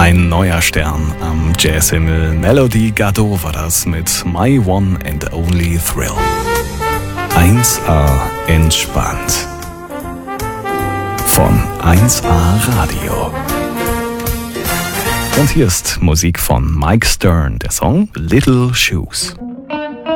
Ein neuer Stern am Jazzhimmel. Melody Gardot war das mit My One and Only Thrill. 1A entspannt. Von 1A Radio. Und hier ist Musik von Mike Stern, der Song Little Shoes.